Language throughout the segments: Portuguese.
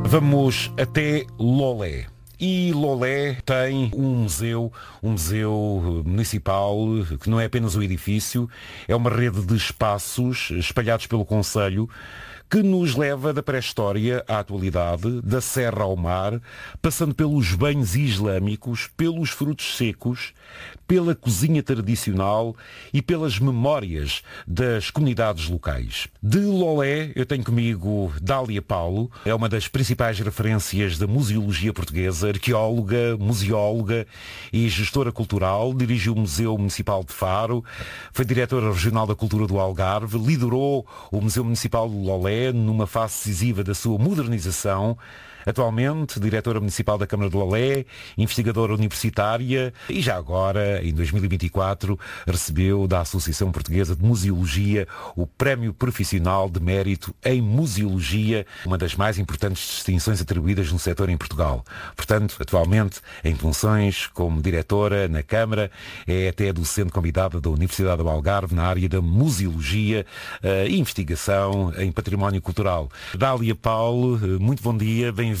Vamos até Lolé. E Lolé tem um museu municipal, que não é apenas um edifício, é uma rede de espaços espalhados pelo concelho, que nos leva da pré-história à atualidade, da serra ao mar, passando pelos banhos islâmicos, pelos frutos secos, pela cozinha tradicional e pelas memórias das comunidades locais. De Lolé, eu tenho comigo Dália Paulo, é uma das principais referências da museologia portuguesa, arqueóloga, museóloga e gestora cultural, dirigiu o Museu Municipal de Faro, foi diretora regional da Cultura do Algarve, liderou o Museu Municipal de Lolé numa fase decisiva da sua modernização. Atualmente, diretora municipal da Câmara de Lolé, investigadora universitária e já agora, em 2024, recebeu da Associação Portuguesa de Museologia o Prémio Profissional de Mérito em Museologia, uma das mais importantes distinções atribuídas no setor em Portugal. Portanto, atualmente, em funções como diretora na Câmara, é até docente convidada da Universidade do Algarve na área da Museologia e investigação em património cultural. Dália Paulo, muito bom dia, bem-vinda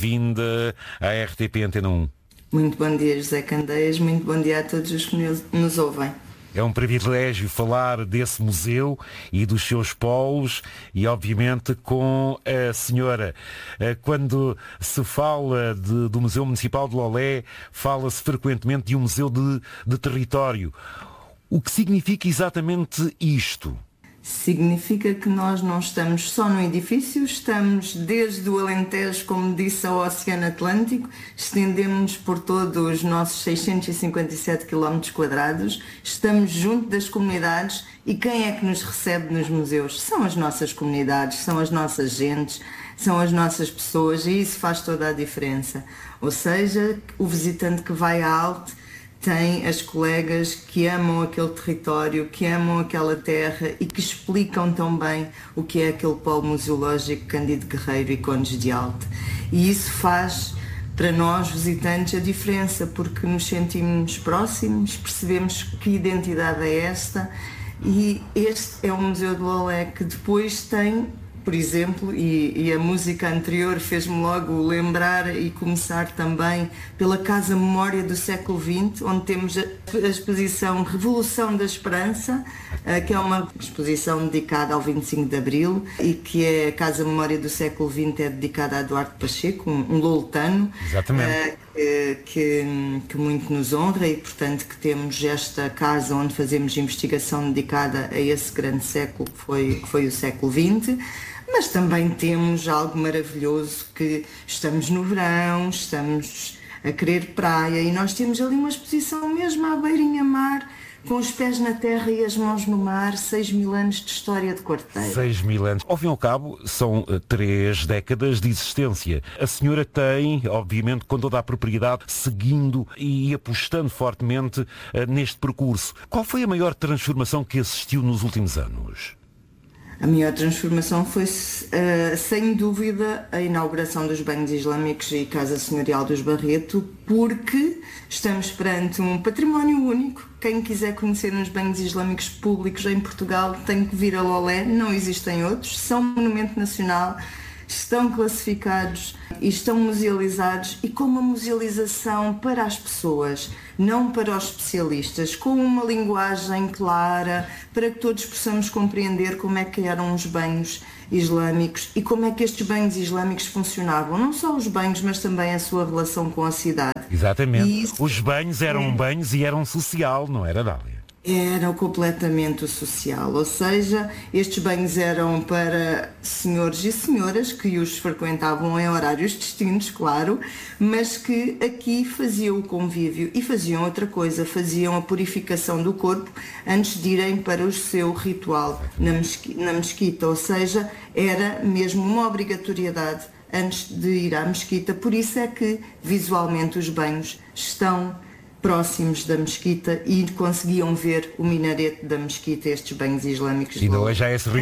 à RTP Antena 1. Muito bom dia, José Candeias, muito bom dia a todos os que nos ouvem. É um privilégio falar desse museu e dos seus polos e, obviamente, com a senhora. Quando se fala do Museu Municipal de Lolé, fala-se frequentemente de um museu de território. O que significa exatamente isto? Significa que nós não estamos só no edifício, estamos desde o Alentejo, como disse, ao Oceano Atlântico, estendemos-nos por todos os nossos 657 km², estamos junto das comunidades e quem é que nos recebe nos museus? São as nossas comunidades, são as nossas gentes, são as nossas pessoas e isso faz toda a diferença. Ou seja, o visitante que vai à Alte tem as colegas que amam aquele território, que amam aquela terra e que explicam tão bem o que é aquele polo museológico Cândido Guerreiro e Condes de Alte. E isso faz para nós, visitantes, a diferença, porque nos sentimos próximos, percebemos que identidade é esta e este é o Museu de Lolé que depois tem, por exemplo, e a música anterior fez-me logo lembrar e começar também pela Casa Memória do século XX, onde temos a exposição Revolução da Esperança, que é uma exposição dedicada ao 25 de Abril e que é a Casa Memória do século XX, é dedicada a Eduardo Pacheco, um loletano. Exatamente. Que muito nos honra e, portanto, que temos esta casa onde fazemos investigação dedicada a esse grande século que foi o século XX. Mas também temos algo maravilhoso, que estamos no verão, estamos a querer praia e nós temos ali uma exposição mesmo à beirinha-mar, com os pés na terra e as mãos no mar, 6.000 anos de história de Quarteira. 6.000 anos. Ao fim e ao cabo, são 3 décadas de existência. A senhora tem, obviamente, com toda a propriedade, seguindo e apostando fortemente neste percurso. Qual foi a maior transformação que assistiu nos últimos anos? A maior transformação foi, sem dúvida, a inauguração dos banhos islâmicos e Casa Senhorial dos Barreto, porque estamos perante um património único. Quem quiser conhecer os banhos islâmicos públicos em Portugal tem que vir a Lolé, não existem outros, são monumento nacional, estão classificados e estão musealizados e com uma musealização para as pessoas, não para os especialistas, com uma linguagem clara para que todos possamos compreender como é que eram os banhos islâmicos e como é que estes banhos islâmicos funcionavam, não só os banhos, mas também a sua relação com a cidade. Exatamente. Os banhos eram banhos e eram social, não era, Dália? Era completamente o social, ou seja, estes banhos eram para senhores e senhoras que os frequentavam em horários distintos, claro, mas que aqui faziam o convívio e faziam outra coisa, faziam a purificação do corpo antes de irem para o seu ritual na mesquita, ou seja, era mesmo uma obrigatoriedade antes de ir à mesquita, por isso é que visualmente os banhos estão próximos da mesquita e conseguiam ver o minarete da mesquita, estes banhos islâmicos. E não é já esse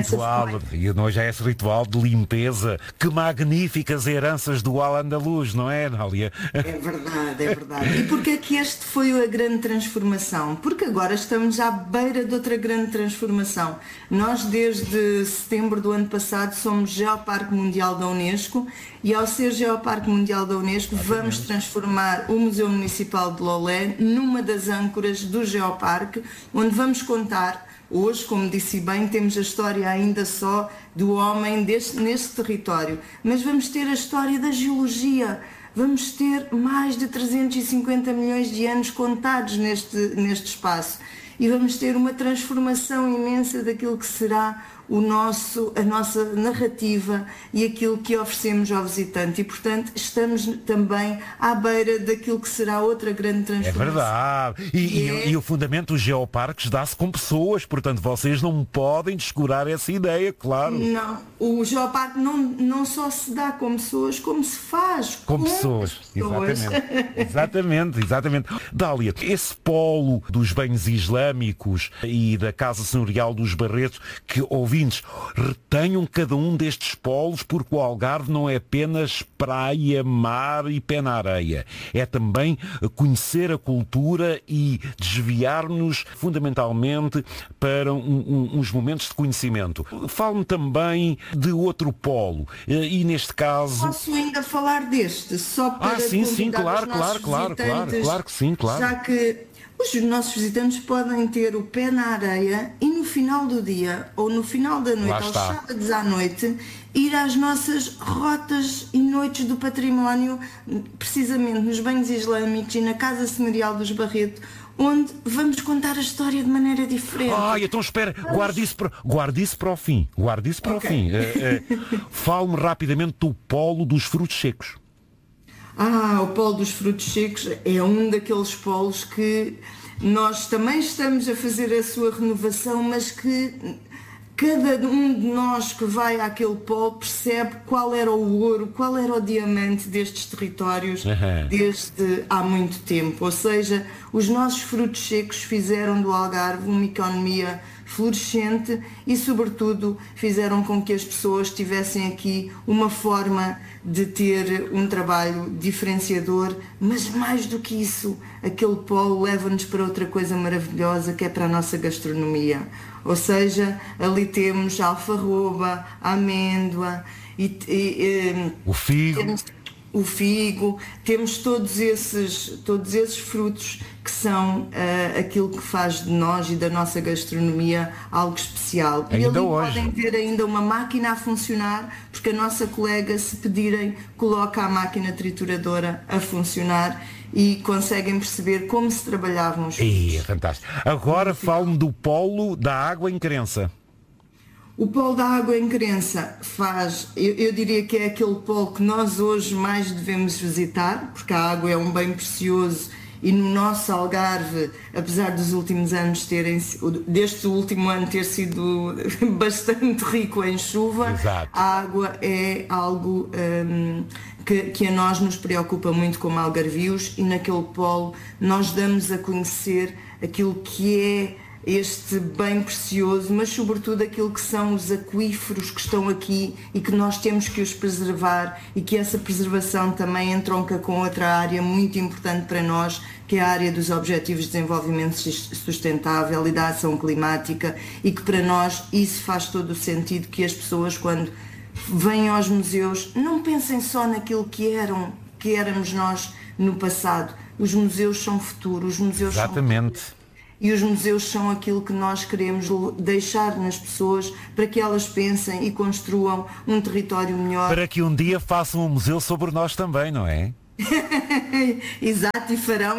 ritual de limpeza. Que magníficas heranças do Al-Andalus, não é, Dália? É verdade, é verdade. E porquê é que este foi a grande transformação? Porque agora estamos à beira de outra grande transformação. Nós, desde setembro do ano passado, somos Geoparque Mundial da Unesco e, ao ser Geoparque Mundial da Unesco, vamos transformar o Museu Municipal de Lolé numa das âncoras do Geoparque, onde vamos contar, hoje, como disse bem, temos a história ainda só do homem neste território, mas vamos ter a história da geologia, vamos ter mais de 350 milhões de anos contados neste espaço e vamos ter uma transformação imensa daquilo que será a nossa narrativa e aquilo que oferecemos ao visitante e, portanto, estamos também à beira daquilo que será outra grande transformação. É verdade. E o fundamento dos geoparques dá-se com pessoas, portanto, vocês não podem descurar essa ideia, claro. Não, o geoparque não só se dá com pessoas, como se faz com pessoas. Exatamente. Dália, esse polo dos banhos islâmicos e da Casa Senhorial dos Barretos, que ouvintes, retenham cada um destes polos, porque o Algarve não é apenas praia, mar e pé na areia. É também conhecer a cultura e desviar-nos fundamentalmente para uns momentos de conhecimento. Fale-me também de outro polo. E neste caso... Posso ainda falar deste, só para sim, claro que sim, claro. Já que os nossos visitantes podem ter o pé na areia e no final do dia, ou no final da noite, aos sábados à noite, ir às nossas rotas e noites do património, precisamente nos banhos islâmicos e na Casa Senhorial dos Barretos, onde vamos contar a história de maneira diferente. Então espera, guarde isso para o fim. Fale-me rapidamente do polo dos frutos secos. O polo dos frutos secos é um daqueles polos que nós também estamos a fazer a sua renovação, mas que cada um de nós que vai àquele polo percebe qual era o ouro, qual era o diamante destes territórios desde há muito tempo. Ou seja, os nossos frutos secos fizeram do Algarve uma economia florescente e, sobretudo, fizeram com que as pessoas tivessem aqui uma forma de ter um trabalho diferenciador, mas mais do que isso, aquele polo leva-nos para outra coisa maravilhosa, que é para a nossa gastronomia. Ou seja, ali temos a alfarroba, a amêndoa o figo, temos todos esses frutos que são aquilo que faz de nós e da nossa gastronomia algo especial. E ali podem ter ainda uma máquina a funcionar, porque a nossa colega, se pedirem, coloca a máquina trituradora a funcionar e conseguem perceber como se trabalhavam os frutos. É fantástico. Agora falo-me do polo da água em Querença. O polo da água em Querença eu diria que é aquele polo que nós hoje mais devemos visitar, porque a água é um bem precioso e no nosso Algarve, apesar dos últimos anos deste último ano ter sido bastante rico em chuva, Exato. A água é algo que a nós nos preocupa muito como algarvios, e naquele polo nós damos a conhecer aquilo que é este bem precioso, mas sobretudo aquilo que são os aquíferos que estão aqui e que nós temos que os preservar, e que essa preservação também entronca com outra área muito importante para nós, que é a área dos Objetivos de Desenvolvimento Sustentável e da ação climática, e que para nós isso faz todo o sentido, que as pessoas, quando vêm aos museus, não pensem só naquilo que éramos nós no passado. Os museus são futuro, os museus Exatamente. E os museus são aquilo que nós queremos deixar nas pessoas, para que elas pensem e construam um território melhor. Para que um dia façam um museu sobre nós também, não é? Exato, e farão.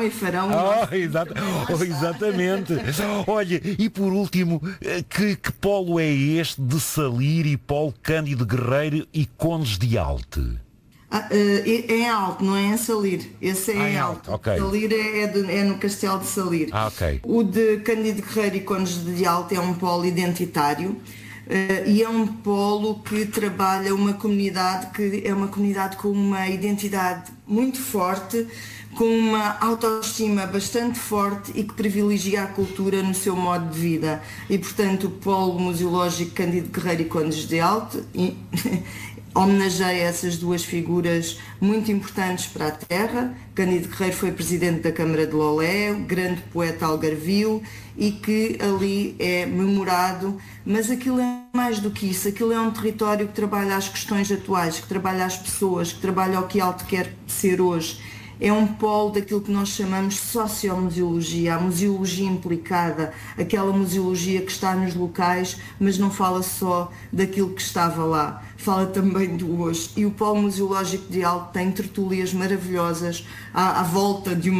Exatamente. Olha, e por último, que polo é este de Salir e Polo Cândido Guerreiro e Condes de Alte? É em Alto, não é em Salir. Esse é em Alto. Okay. Salir é no Castelo de Salir. Okay. O de Cândido Guerreiro e Condes de Alte é um polo identitário. e é um polo que trabalha uma comunidade que é uma comunidade com uma identidade muito forte, com uma autoestima bastante forte e que privilegia a cultura no seu modo de vida. E, portanto, o Polo Museológico Cândido Guerreiro e Condes de Alto homenageia essas duas figuras muito importantes para a terra. Cândido Guerreiro foi presidente da Câmara de Lolé, grande poeta algarvio, e que ali é memorado, mas aquilo é mais do que isso, aquilo é um território que trabalha as questões atuais, que trabalha as pessoas, que trabalha o que Alto quer ser hoje. É um polo daquilo que nós chamamos de sociomuseologia, a museologia implicada, aquela museologia que está nos locais, mas não fala só daquilo que estava lá, fala também do hoje. E o Polo Museológico de Alto tem tertúlias maravilhosas à volta de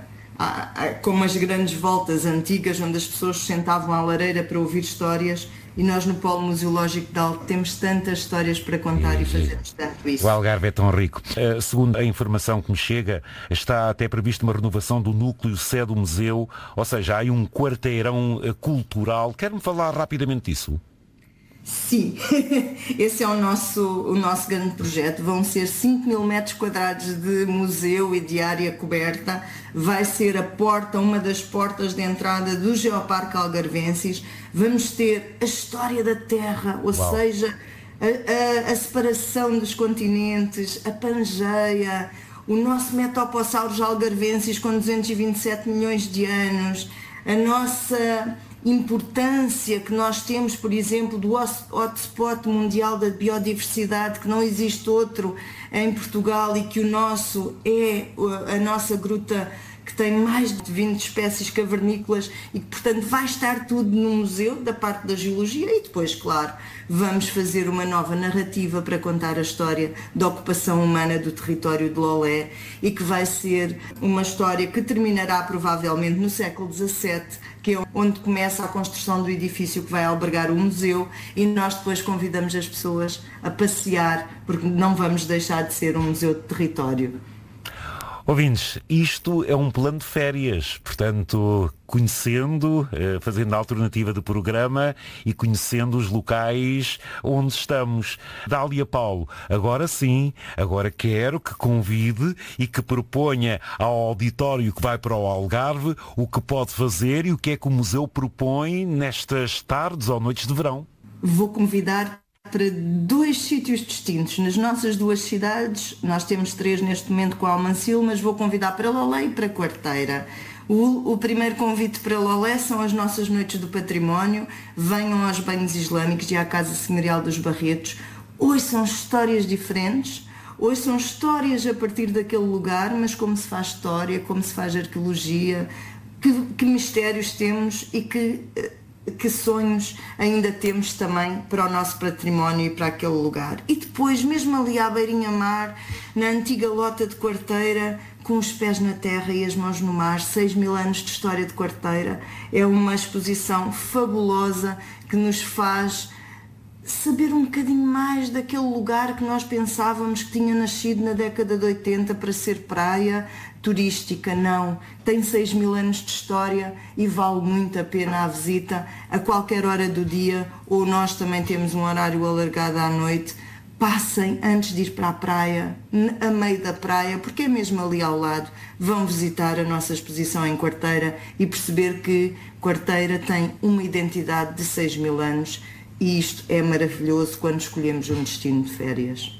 como as grandes voltas antigas, onde as pessoas se sentavam à lareira para ouvir histórias. E nós no Polo Museológico de Alto temos tantas histórias para contar e fazemos tanto isso. O Algarve é tão rico. Segundo a informação que me chega, está até prevista uma renovação do núcleo sede do museu, ou seja, há aí um quarteirão cultural. Quer-me falar rapidamente disso? Sim, esse é o nosso grande projeto. Vão ser 5.000 metros quadrados de museu e de área coberta. Vai ser uma das portas de entrada do Geoparque Algarvensis. Vamos ter a história da Terra, ou seja, a separação dos continentes, a Pangeia, o nosso Metopossauros algarvensis com 227 milhões de anos, a nossa importância que nós temos, por exemplo, do hotspot mundial da biodiversidade, que não existe outro em Portugal e que o nosso é a nossa gruta que tem mais de 20 espécies cavernícolas e que, portanto, vai estar tudo no museu, da parte da geologia, e depois, claro, vamos fazer uma nova narrativa para contar a história da ocupação humana do território de Lolé e que vai ser uma história que terminará provavelmente no século XVII, que é onde começa a construção do edifício que vai albergar o museu, e nós depois convidamos as pessoas a passear, porque não vamos deixar de ser um museu de território. Ouvintes, isto é um plano de férias, portanto, conhecendo, fazendo a alternativa de programa e conhecendo os locais onde estamos. Dália Paulo, agora sim, agora quero que convide e que proponha ao auditório que vai para o Algarve o que pode fazer e o que é que o museu propõe nestas tardes ou noites de verão. Vou convidar para 2 sítios distintos. Nas nossas 2 cidades, nós temos 3 neste momento com Almancil, mas vou convidar para Lolé e para Quarteira. O primeiro convite para Lolé são as nossas noites do património. Venham aos banhos islâmicos e à Casa Senhorial dos Barretos. Hoje são histórias diferentes, hoje são histórias a partir daquele lugar, mas como se faz história, como se faz arqueologia, que mistérios temos e que sonhos ainda temos também para o nosso património e para aquele lugar. E depois, mesmo ali à beirinha-mar, na antiga lota de Quarteira, com os pés na terra e as mãos no mar, 6.000 anos de história de Quarteira, é uma exposição fabulosa que nos faz saber um bocadinho mais daquele lugar que nós pensávamos que tinha nascido na década de 80 para ser praia turística. Não, tem 6.000 anos de história e vale muito a pena a visita a qualquer hora do dia, ou nós também temos um horário alargado à noite. Passem antes de ir para a praia, a meio da praia, porque é mesmo ali ao lado. Vão visitar a nossa exposição em Quarteira e perceber que Quarteira tem uma identidade de 6.000 anos. E isto é maravilhoso quando escolhemos um destino de férias.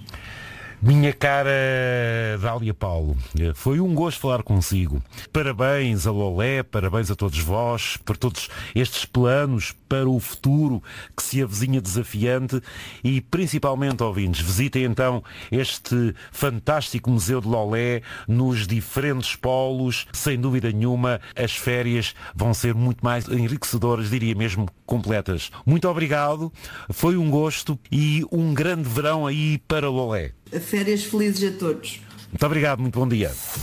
Minha cara Dália Paulo, foi um gosto falar consigo. Parabéns a Lolé, parabéns a todos vós, por todos estes planos para o futuro que se avizinha desafiante e principalmente, ouvintes, visitem então este fantástico Museu de Lolé nos diferentes polos. Sem dúvida nenhuma, as férias vão ser muito mais enriquecedoras, diria mesmo completas. Muito obrigado, foi um gosto e um grande verão aí para Lolé. Férias felizes a todos. Muito obrigado, muito bom dia.